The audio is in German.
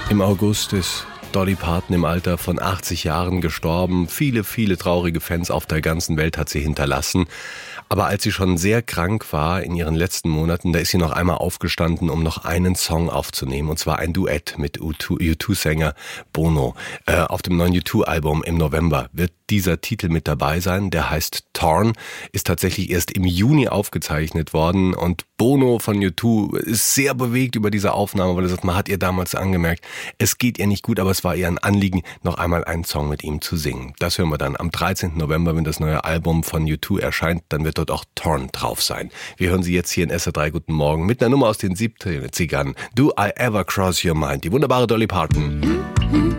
Im August ist Dolly Parton im Alter von 80 Jahren gestorben. Viele, viele traurige Fans auf der ganzen Welt hat sie hinterlassen. Aber als sie schon sehr krank war in ihren letzten Monaten, da ist sie noch einmal aufgestanden, um noch einen Song aufzunehmen. Und zwar ein Duett mit U2-Sänger Bono. Auf dem neuen U2-Album im November wird dieser Titel mit dabei sein. Der heißt Torn, ist tatsächlich erst im Juni aufgezeichnet worden. Und Bono von U2 ist sehr bewegt über diese Aufnahme, weil er sagt, man hat ihr damals angemerkt, es geht ihr nicht gut, aber es war ihr ein Anliegen, noch einmal einen Song mit ihm zu singen. Das hören wir dann am 13. November, wenn das neue Album von U2 erscheint. Dann wird dort auch Torn drauf sein. Wir hören sie jetzt hier in SR3 Guten Morgen mit einer Nummer aus den 70ern. Do I Ever Cross Your Mind? Die wunderbare Dolly Parton.